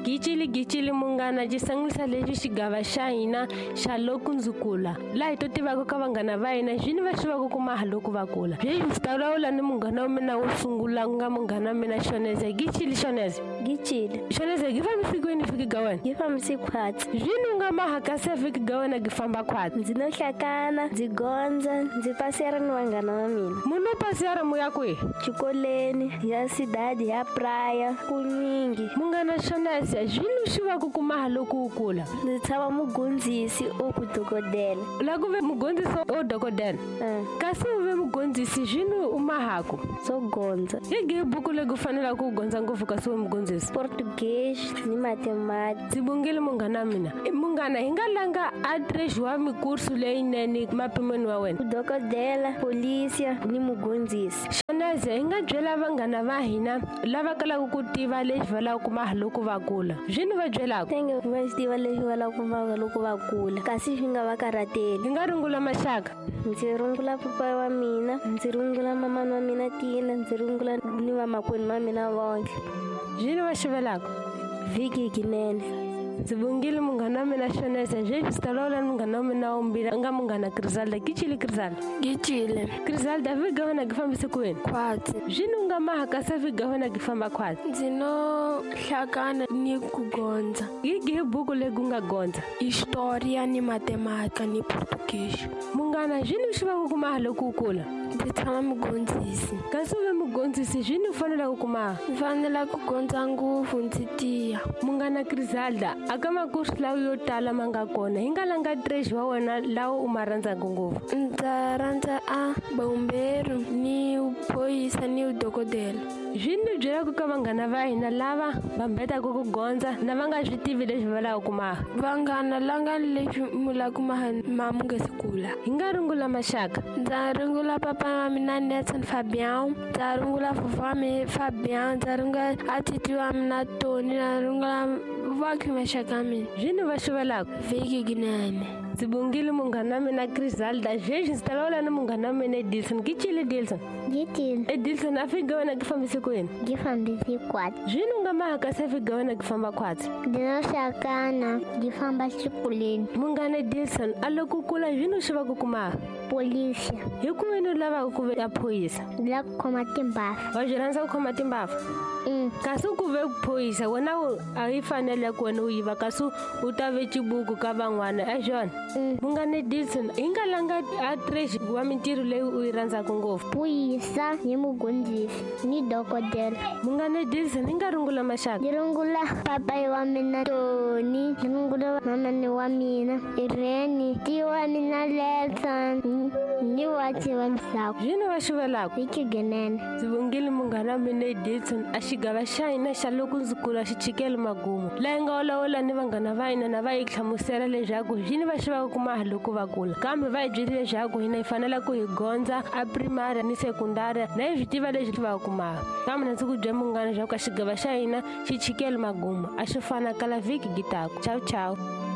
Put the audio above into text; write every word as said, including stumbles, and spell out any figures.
Gicili gicili munghana cisangisa leswi xigava xa hina xa loko ndzi kula. Laha hi to tivaka ka vanghana va hina zwini va swi vaka ku maha loko va kula. Sweswi ndzi ta vulavula ni munghana wa mina wo sungula ku nga munghana wa mina Shoneze. Gicili Shoneze. Gicili. Shoneze gi fambisi kwini fiki ga wena? Gi fambisi khwatsi. Zwini u nga maha kasi fiki ga wena gi famba khwatsi? Ndzi no hlakana, ndzi gondza, ndzi pasera ni vanghana va mina. Munhu u pasera mu ya kwihi? Xikoleni, ya Sidadi, ya Praya, kunyingi. Munghana Shoneze, zwini swi va ku maha loko u kula? Ndzi tshava mugondzisi o ku dokodela. La ku ve mugondzisi o dokodela? Kasi u ve mugondzisi zwini u mahako? So gondza. Hi ge buku legi u fanela ku gondza ngopfu kasi u mugondzisi? Portuguese ni mathematics. Ndzi bongile munghana wa mina. Munghana hi nga langa address wa mikursu leyinene mapimweni wa wena? Dokodela, polisia ni mugondzisi. Shoneze, hi nga byela vanghana va hina lava kalaka ku tiva leswi va lavaka ku maha loko va kula. Zwini va byelaka? Tenge va swi tiva leswi va lavaka ku maha loko va kula, kasi swi nga va karhateli. Hi nga rungula maxaka? Ndzi rungula papa wa mina, ndzi rungula mamani wa mina Tina, ndzi rungula ni vamakwenu va mina vonke. Zwini va xivelaka? Viki Ginene. Ndzi bongile munghana wa mina Shoneze. Zweswi ndzi ta vulavula ni munghana wa mina wo mbila nga munghana Griselda. Gicili Griselda. Gicile. Griselda, vhiki ga wena gi fambise kwini? Khwatsi. Zwini u nga maha kasi vhiki ga wena gi famba khwatsi? Ndzi no hlakana ni ku gondza. Hi gi buku legi u nga gondza? Historia ni matematika ni Portuguese. Munghana, zwini swi va ku maha loko u kula? Ndzi tshama mugondzisi. Kasi u ve mugondzisi zwini u fanelaka ku maha? Ndzi fanela ku gondza ngopfu ndzi tiya. Munghana Griselda, aka makursu lawa yo tala ma nga kona, hi nga langa address wa wena lawa u ma rhandzaka ngopfu? Ndza rhandza a vumbheri ni phoyisa ni udokodela. Zwini byelaka ka vanghana va hina lava va mbetaka ku gondza na va nga swi tivi leswi va lavaka ku maha? Vanghana langa leswi mu lava ku maha ma mu nga si kula. Hi nga rungula maxaka? Ndza rungula papa wa mina Nelson Fabian, ndza rungula fufa wa mina Fabian, ndza rungula atiti wa mina Tony, ndza rungula vakhi maxaka ya mina. Zwini va swi velaka? Viki Ginene. Ndzi bongile munghana wa mina Griselda. Zweswi ndzi ta vulavula ni munghana wa mina Edilson. Gicili Edilson. Gicili. Edilson, a fiki ga wena gi fambise kwini? Gi fambisi khwatsi. Zwini u nga maha kasi fiki ga wena gi famba khwatsi? Ndzi no hlakana, gi famba xikoleni. Munghana Edilson, a loko u kula zwini swi va ku maha? Polisia. Hi ku veni u lavaka ku ve ya phoyisa? Ndzi lava ku khoma timbava. Wa byi rhandza ku khoma timbava? Kasi ku ve phoyisa wena a yi fanele ku wena u yiva kasi u ta ve cibuku ka van'wana a xona? Munghana Edilson, hi nga langa address wa mintirho leyi u yi rhandzaka ngopfu? Puyisa ni mugondzisi ni dokodela. Munghana Edilson, hi nga rungula maxaka? Ndzi rungula papa wa mina Tony, ndzi rungula mamani wa mina Irene, ti wa mina Nelson ni wathi wa Msako. Zwini va swi velaka? Viki Ginene. Ndzi vongile munghana wa mina Edilson. A xigava xa hina xa loko ndzi kula xi chikele magumu, laha hi nga vulavula ni vanghana va hina na va hi hlamusela leswaku zwini va swi va ku maha loko va kula, kambe va hi byeli leswaku hina hi fanele ku hi gondza a primary ni secondary na hi swi tiva leswi swi va ku maha. Kambe ndzi ku byela munghana leswaku a xigava xa hina xi chikele magumu a xi fana kala vhiki gi taka. Ciao ciao.